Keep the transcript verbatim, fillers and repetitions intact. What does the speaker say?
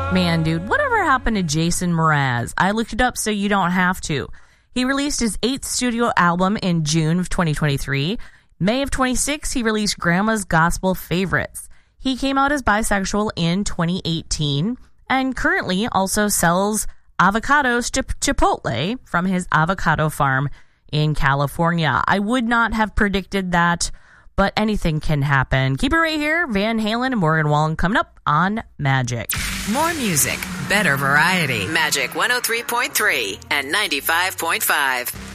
Man, dude, whatever happened to Jason Mraz? I looked it up so you don't have to. He released his eighth studio album in June of twenty twenty-three. May of twenty-six, he released Grandma's Gospel Favorites. He came out as bisexual in twenty eighteen and currently also sells avocados to Chipotle from his avocado farm in California. I would not have predicted that, but anything can happen. Keep it right here. Van Halen and Morgan Wallen coming up on Magic. More music, better variety. Magic one oh three point three and ninety-five point five.